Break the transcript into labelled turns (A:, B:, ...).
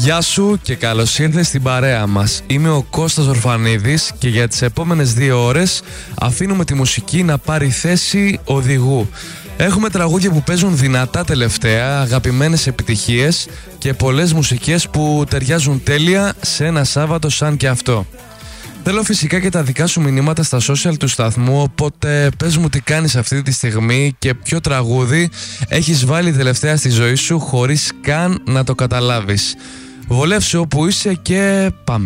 A: Γεια σου και καλώς ήρθες στην παρέα μας. Είμαι ο Κώστας Ορφανίδης και για τις επόμενες 2 ώρες αφήνουμε τη μουσική να πάρει θέση οδηγού. Έχουμε τραγούδια που παίζουν δυνατά τελευταία, αγαπημένες επιτυχίες και πολλές μουσικές που ταιριάζουν τέλεια σε ένα Σάββατο σαν και αυτό. Θέλω φυσικά και τα δικά σου μηνύματα στα social του σταθμού, οπότε πες μου τι κάνεις αυτή τη στιγμή και ποιο τραγούδι έχεις βάλει τελευταία στη ζωή σου χωρίς καν να το καταλάβεις. Βολεύσου όπου είσαι και πάμε.